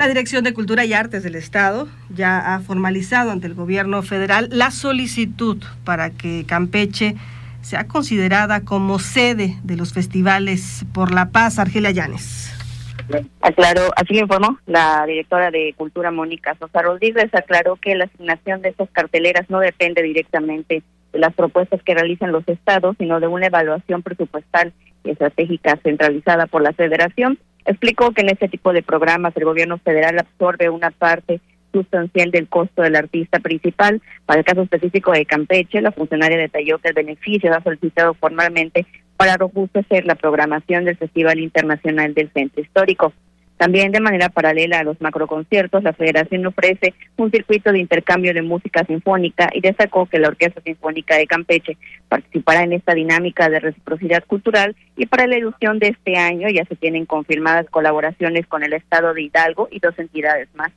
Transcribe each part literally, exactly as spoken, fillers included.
la Dirección de Cultura y Artes del Estado ya ha formalizado ante el gobierno federal la solicitud para que Campeche sea considerada como sede de los festivales por la paz. Argelia Llanes. Aclaró, así lo informó la directora de Cultura, Mónica Sosa Rodríguez, aclaró que la asignación de estas carteleras no depende directamente de las propuestas que realicen los estados, sino de una evaluación presupuestal y estratégica centralizada por la federación. Explicó que en este tipo de programas el gobierno federal absorbe una parte sustancial del costo del artista principal. Para el caso específico de Campeche, la funcionaria detalló que el beneficio ha solicitado formalmente para robustecer la programación del Festival Internacional del Centro Histórico. También, de manera paralela a los macroconciertos, la Federación ofrece un circuito de intercambio de música sinfónica y destacó que la Orquesta Sinfónica de Campeche participará en esta dinámica de reciprocidad cultural, y para la edición de este año ya se tienen confirmadas colaboraciones con el Estado de Hidalgo y dos entidades más.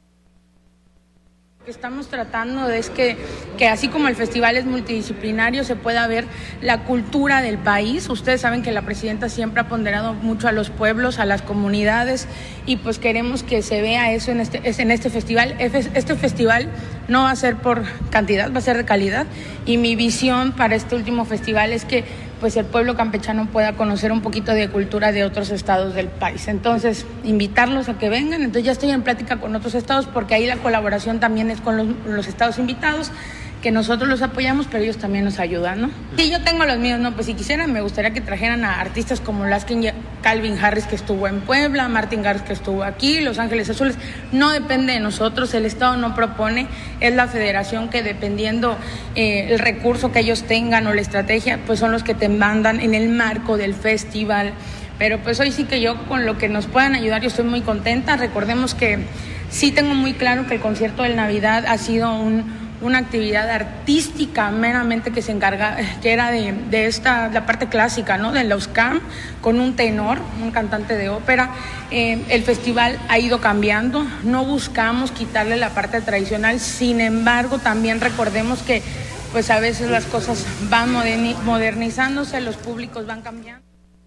Lo que estamos tratando es que, que así como el festival es multidisciplinario, se pueda ver la cultura del país. Ustedes saben que la presidenta siempre ha ponderado mucho a los pueblos, a las comunidades, y pues queremos que se vea eso en este, en este festival. Este festival no va a ser por cantidad, va a ser de calidad, y mi visión para este último festival es que pues el pueblo campechano pueda conocer un poquito de cultura de otros estados del país. Entonces, invitarlos a que vengan. Entonces ya estoy en plática con otros estados, porque ahí la colaboración también es con los, los estados invitados, que nosotros los apoyamos, pero ellos también nos ayudan, ¿no? Sí, yo tengo los míos, ¿no? Pues si quisieran, me gustaría que trajeran a artistas como Laskin, Calvin Harris, que estuvo en Puebla, Martin Garrix, que estuvo aquí, Los Ángeles Azules. No depende de nosotros, el Estado no propone, es la federación que, dependiendo eh, el recurso que ellos tengan o la estrategia, pues son los que te mandan en el marco del festival. Pero pues hoy sí que yo, con lo que nos puedan ayudar, yo estoy muy contenta. Recordemos que sí tengo muy claro que el concierto de Navidad ha sido un una actividad artística meramente que se encarga, que era de, de esta, la parte clásica, ¿no? De la U S C A M, con un tenor, un cantante de ópera. Eh, el festival ha ido cambiando, no buscamos quitarle la parte tradicional, sin embargo, también recordemos que pues a veces las cosas van moderni- modernizándose, los públicos van cambiando.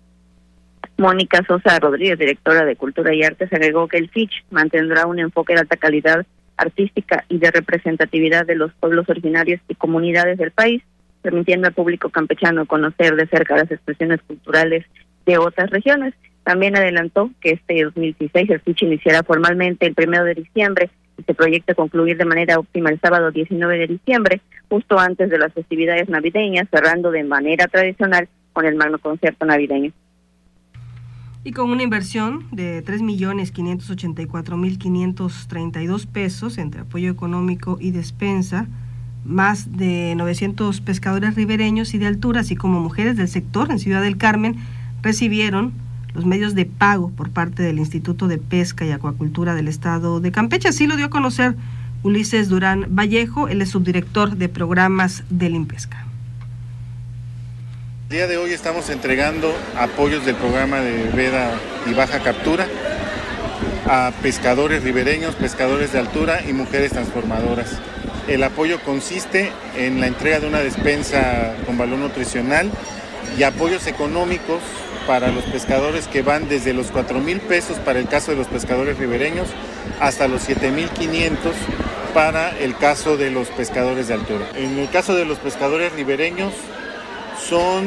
Mónica Sosa Rodríguez, directora de Cultura y Artes, agregó que el F I C H mantendrá un enfoque de alta calidad artística y de representatividad de los pueblos originarios y comunidades del país, permitiendo al público campechano conocer de cerca las expresiones culturales de otras regiones. También adelantó que este dos mil dieciséis el F I C H iniciará formalmente el primero de diciembre y se proyecta concluir de manera óptima el sábado diecinueve de diciembre, justo antes de las festividades navideñas, cerrando de manera tradicional con el magno concierto navideño. Y con una inversión de tres millones quinientos ochenta y cuatro mil quinientos treinta y dos pesos entre apoyo económico y despensa, más de novecientos pescadores ribereños y de altura, así como mujeres del sector en Ciudad del Carmen, recibieron los medios de pago por parte del Instituto de Pesca y Acuacultura del Estado de Campeche. Así lo dio a conocer Ulises Durán Vallejo, él es subdirector de programas del INPESCA. El día de hoy estamos entregando apoyos del programa de veda y baja captura a pescadores ribereños, pescadores de altura y mujeres transformadoras. El apoyo consiste en la entrega de una despensa con valor nutricional y apoyos económicos para los pescadores que van desde los cuatro mil pesos para el caso de los pescadores ribereños hasta los siete mil quinientos para el caso de los pescadores de altura. En el caso de los pescadores ribereños son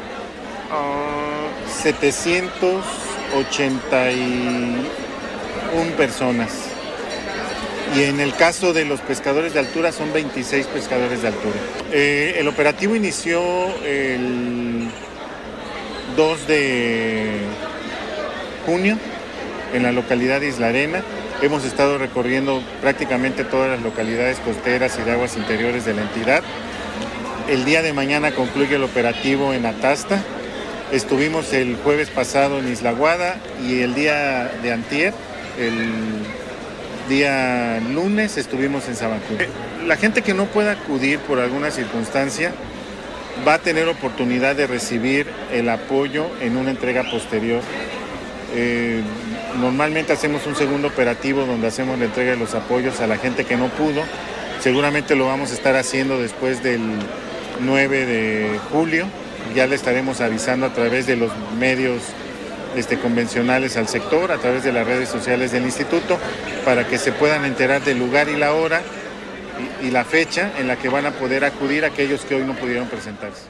uh, setecientos ochenta y una personas. Y en el caso de los pescadores de altura son veintiséis pescadores de altura. Eh, el operativo inició el dos de junio en la localidad de Isla Arena. Hemos estado recorriendo prácticamente todas las localidades costeras y de aguas interiores de la entidad. El día de mañana concluye el operativo en Atasta. Estuvimos el jueves pasado en Isla Guada y el día de antier, el día lunes, estuvimos en Sabancú. La gente que no pueda acudir por alguna circunstancia va a tener oportunidad de recibir el apoyo en una entrega posterior. Eh, normalmente hacemos un segundo operativo donde hacemos la entrega de los apoyos a la gente que no pudo. Seguramente lo vamos a estar haciendo después del nueve de julio. Ya le estaremos avisando a través de los medios este, convencionales al sector a través de las redes sociales del instituto para que se puedan enterar del lugar y la hora y, y la fecha en la que van a poder acudir aquellos que hoy no pudieron presentarse.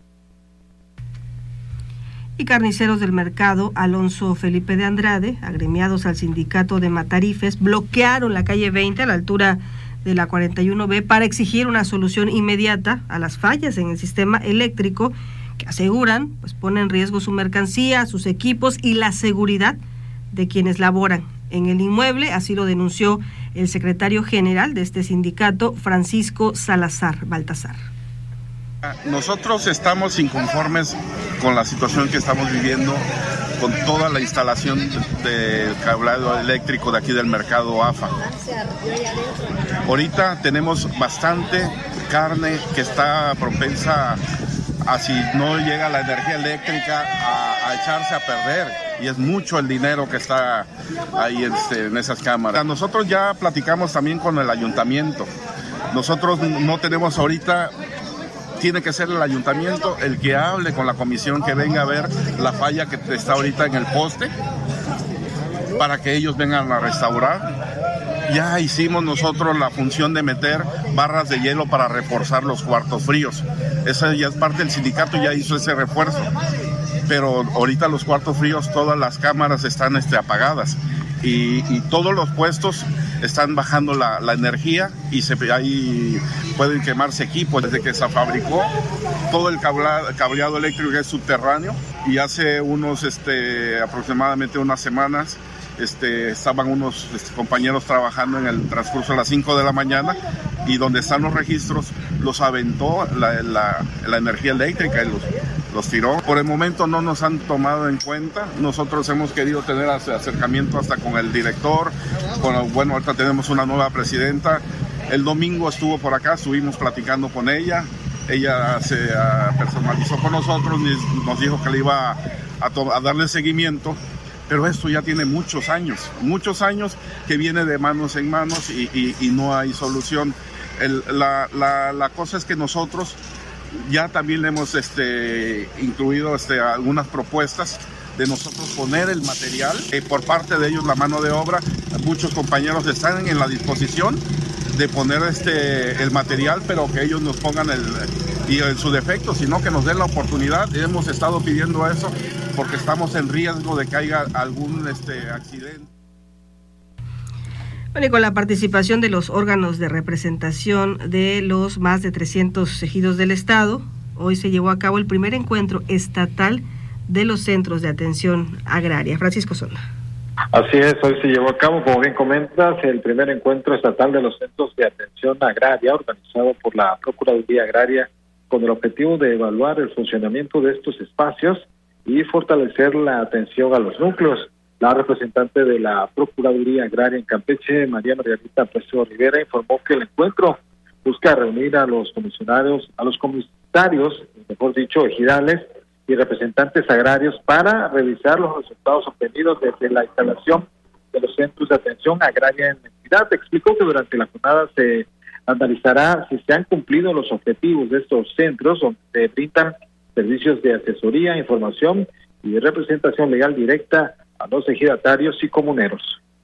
Y carniceros del mercado Alonso Felipe de Andrade, agremiados al sindicato de Matarifes, bloquearon la calle veinte a la altura de la cuarenta y uno B para exigir una solución inmediata a las fallas en el sistema eléctrico que aseguran pues pone en riesgo su mercancía, sus equipos y la seguridad de quienes laboran en el inmueble. Así lo denunció el secretario general de este sindicato, Francisco Salazar Baltasar. Nosotros estamos inconformes con la situación que estamos viviendo con toda la instalación del cableado eléctrico de aquí del mercado A F A. Ahorita tenemos bastante carne que está propensa a, si no llega la energía eléctrica, a, a echarse a perder, y es mucho el dinero que está ahí este, en esas cámaras. Nosotros ya platicamos también con el ayuntamiento. Nosotros no tenemos ahorita... Tiene que ser el ayuntamiento el que hable con la comisión, que venga a ver la falla que está ahorita en el poste para que ellos vengan a restaurar. Ya hicimos nosotros la función de meter barras de hielo para reforzar los cuartos fríos. Esa ya es parte del sindicato, ya hizo ese refuerzo. Pero ahorita los cuartos fríos, todas las cámaras están este, apagadas. Y, y todos los puestos están bajando la, la energía y se, ahí pueden quemarse equipos. Desde que se fabricó todo el cableado, cableado eléctrico es subterráneo, y hace unos este, aproximadamente unas semanas este, estaban unos este, compañeros trabajando en el transcurso de las cinco de la mañana, y donde están los registros los aventó la, la, la energía eléctrica y los los tiró. Por el momento no nos han tomado en cuenta. Nosotros hemos querido tener acercamiento hasta con el director. Con, bueno, ahorita tenemos una nueva presidenta. El domingo estuvo por acá, estuvimos platicando con ella. Ella se uh, personalizó con nosotros, nos dijo que le iba a, a, to- a darle seguimiento. Pero esto ya tiene muchos años, muchos años que viene de manos en manos y, y, y no hay solución. El, la, la, la cosa es que nosotros ya también le hemos este, incluido este, algunas propuestas de nosotros poner el material, eh, por parte de ellos la mano de obra. Muchos compañeros están en la disposición de poner este, el material, pero que ellos nos pongan el, y en su defecto, sino que nos den la oportunidad. Hemos estado pidiendo eso porque estamos en riesgo de que haya algún este, accidente. Bueno, y con la participación de los órganos de representación de los más de trescientos ejidos del Estado, hoy se llevó a cabo el primer encuentro estatal de los centros de atención agraria. Francisco Sonda. Así es, hoy se llevó a cabo, como bien comentas, el primer encuentro estatal de los centros de atención agraria, organizado por la Procuraduría Agraria, con el objetivo de evaluar el funcionamiento de estos espacios y fortalecer la atención a los núcleos. La representante de la Procuraduría Agraria en Campeche, María Margarita Preciado Rivera, informó que el encuentro busca reunir a los comisionarios, a los comisarios, mejor dicho, ejidales y representantes agrarios para revisar los resultados obtenidos desde la instalación de los centros de atención agraria en la entidad. Explicó que durante la jornada se analizará si se han cumplido los objetivos de estos centros, donde se brindan servicios de asesoría, información y de representación legal directa a los ejidatarios y comuneros.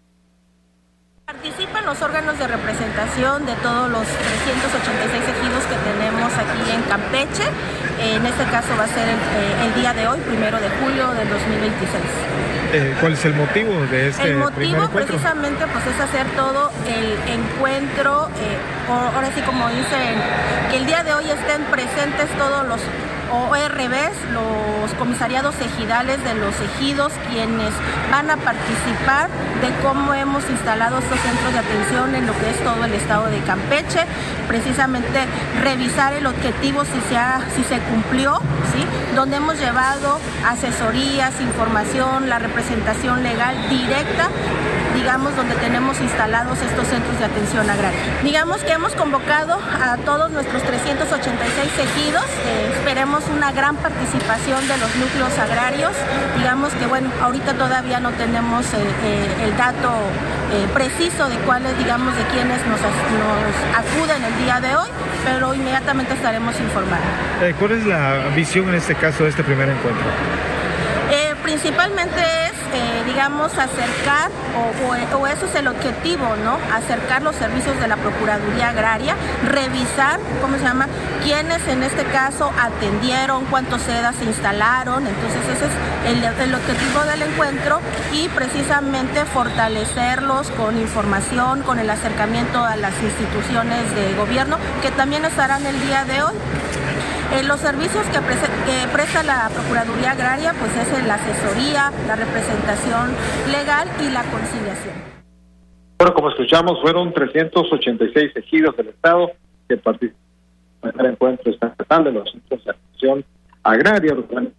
Participan los órganos de representación de todos los trescientos ochenta y seis ejidos que tenemos aquí en Campeche. En este caso va a ser el, eh, el día de hoy, primero de julio del dos mil veintiséis. Eh, ¿Cuál es el motivo de este El motivo primer encuentro? Precisamente pues es hacer todo el encuentro, eh, ahora sí como dicen, que el día de hoy estén presentes todos los O R Bs, los comisariados ejidales de los ejidos, quienes van a participar de cómo hemos instalado estos centros de atención en lo que es todo el estado de Campeche, precisamente revisar el objetivo si se ha, si se cumplió, ¿sí? Donde hemos llevado asesorías, información, la representación legal directa, digamos, donde tenemos instalados estos centros de atención agraria. Digamos que hemos convocado a todos nuestros trescientos ochenta y seis ejidos, eh, esperemos una gran participación de los núcleos agrarios. Digamos que, bueno, ahorita todavía no tenemos eh, eh, el dato eh, preciso de cuáles, digamos, de quienes nos, nos acuden el día de hoy, pero inmediatamente estaremos informando. Eh, ¿Cuál es la visión en este caso de este primer encuentro? Eh, principalmente es, eh, digamos, acercar, o, o, o eso es el objetivo, ¿no? Acercar los servicios de la Procuraduría Agraria, revisar, ¿cómo se llama?, quiénes en este caso atendieron, cuántos sedas se instalaron. Entonces ese es el, el objetivo del encuentro, y precisamente fortalecerlos con información, con el acercamiento a las instituciones de gobierno, que también estarán el día de hoy. Eh, los servicios que, pre que presta la Procuraduría Agraria, pues es la asesoría, la representación legal y la conciliación. Bueno, como escuchamos, fueron trescientos ochenta y seis ejidos del Estado que participaron en el encuentro estatal de los centros de atención agraria.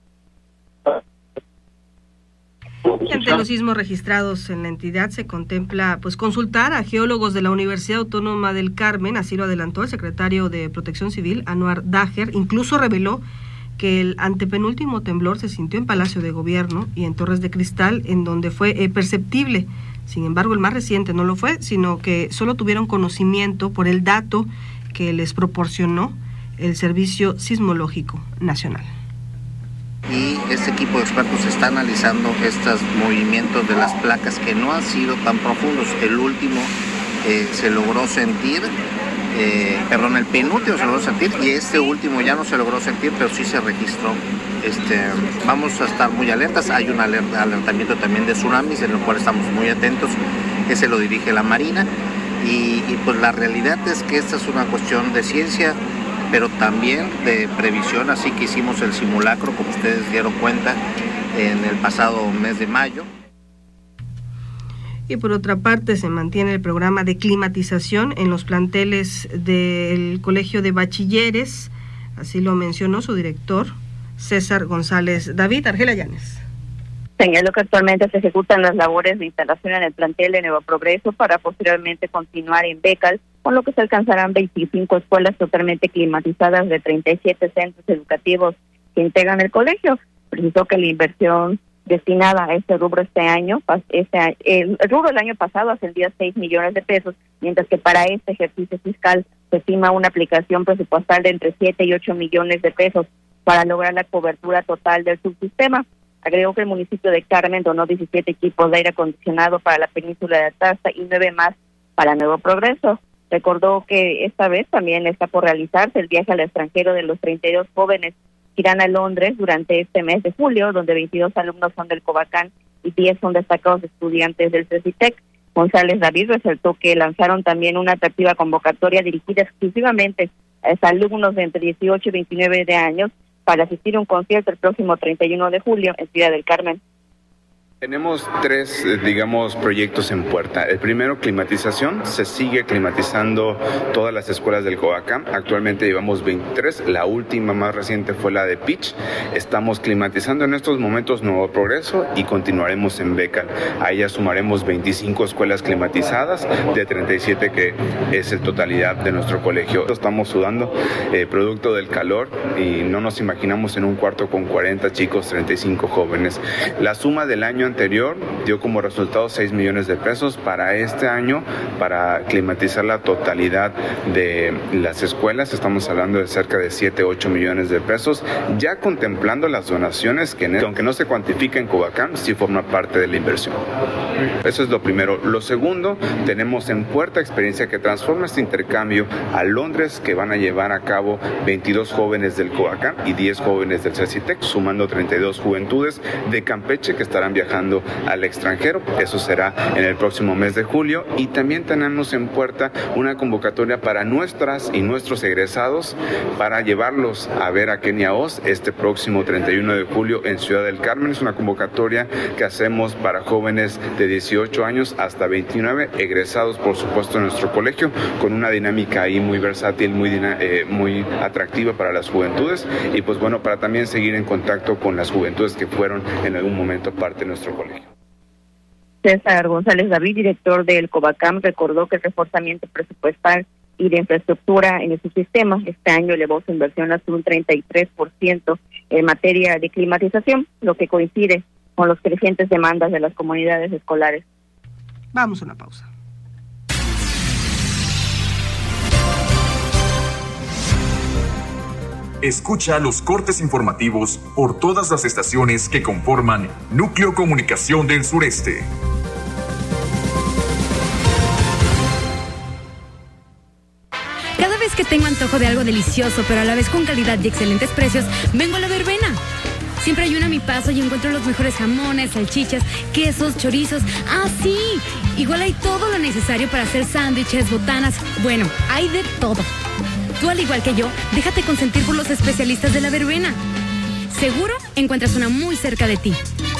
Ante los sismos registrados en la entidad se contempla pues consultar a geólogos de la Universidad Autónoma del Carmen, así lo adelantó el secretario de Protección Civil, Anuar Dager. Incluso reveló que el antepenúltimo temblor se sintió en Palacio de Gobierno y en Torres de Cristal, en donde fue eh, perceptible. Sin embargo, el más reciente no lo fue, sino que solo tuvieron conocimiento por el dato que les proporcionó el Servicio Sismológico Nacional. Y este equipo de expertos está analizando estos movimientos de las placas que no han sido tan profundos. El último eh, se logró sentir, eh, perdón, el penúltimo se logró sentir, y este último ya no se logró sentir, pero sí se registró. Este, vamos a estar muy alertas. Hay un alerta, alertamiento también de tsunamis, en el cual estamos muy atentos. Ese lo dirige la Marina. Y, y pues la realidad es que esta es una cuestión de ciencia, pero también de previsión, así que hicimos el simulacro, como ustedes dieron cuenta, en el pasado mes de mayo. Y por otra parte, se mantiene el programa de climatización en los planteles del Colegio de Bachilleres, así lo mencionó su director, César González David. Argela Llanes. Señaló que actualmente se ejecutan las labores de instalación en el plantel de Nuevo Progreso para posteriormente continuar en Becal, con lo que se alcanzarán veinticinco escuelas totalmente climatizadas de treinta y siete centros educativos que integran el colegio. Precisó que la inversión destinada a este rubro este año, este, el rubro del año pasado ascendió a seis millones de pesos, mientras que para este ejercicio fiscal se estima una aplicación presupuestal de entre siete y ocho millones de pesos para lograr la cobertura total del subsistema. Agregó que el municipio de Carmen donó diecisiete equipos de aire acondicionado para la península de Atasta y nueve más para Nuevo Progreso. Recordó que esta vez también está por realizarse el viaje al extranjero de los treinta y dos jóvenes que irán a Londres durante este mes de julio, donde veintidós alumnos son del Covacán y diez son destacados estudiantes del CECITEC. González David resaltó que lanzaron también una atractiva convocatoria dirigida exclusivamente a alumnos de entre dieciocho y veintinueve de años para asistir a un concierto el próximo treinta y uno de julio en Ciudad del Carmen. Tenemos tres, digamos, proyectos en puerta. El primero, climatización. Se sigue climatizando todas las escuelas del Covacán. Actualmente llevamos veintitrés. La última más reciente fue la de Pitch. Estamos climatizando en estos momentos Nuevo Progreso y continuaremos en Becal. Ahí ya sumaremos veinticinco escuelas climatizadas de treinta y siete, que es la totalidad de nuestro colegio. Estamos sudando eh, producto del calor y no nos imaginamos en un cuarto con cuarenta chicos, treinta y cinco jóvenes. La suma del año anterior dio como resultado seis millones de pesos. Para este año, para climatizar la totalidad de las escuelas, estamos hablando de cerca de siete, ocho millones de pesos, ya contemplando las donaciones que, aunque no se cuantifica en Covacán, sí forma parte de la inversión. Eso es lo primero. Lo segundo, tenemos en puerta experiencia que transforma este intercambio a Londres, que van a llevar a cabo veintidós jóvenes del Covacán y diez jóvenes del CECITEC, sumando treinta y dos juventudes de Campeche que estarán viajando al extranjero. Eso será en el próximo mes de julio. Y también tenemos en puerta una convocatoria para nuestras y nuestros egresados para llevarlos a ver a Kenia Oz este próximo treinta y uno de julio en Ciudad del Carmen. Es una convocatoria que hacemos para jóvenes de dieciocho años hasta veintinueve, egresados por supuesto en nuestro colegio, con una dinámica ahí muy versátil, muy, eh, muy atractiva para las juventudes, y pues bueno, para también seguir en contacto con las juventudes que fueron en algún momento parte de nuestro colegio. César González David, director del Covacam, recordó que el reforzamiento presupuestal y de infraestructura en su sistema este año elevó su inversión hasta un treinta y tres por ciento en materia de climatización, lo que coincide con las crecientes demandas de las comunidades escolares. Vamos a una pausa. Escucha los cortes informativos por todas las estaciones que conforman Núcleo Comunicación del Sureste. Cada vez que tengo antojo de algo delicioso, pero a la vez con calidad y excelentes precios, vengo a La Verbena. Siempre hay una a mi paso y encuentro los mejores jamones, salchichas, quesos, chorizos. ¡Ah, sí! Igual hay todo lo necesario para hacer sándwiches, botanas. Bueno, hay de todo. Tú, al igual que yo, déjate consentir por los especialistas de La Verbena. Seguro encuentras una muy cerca de ti.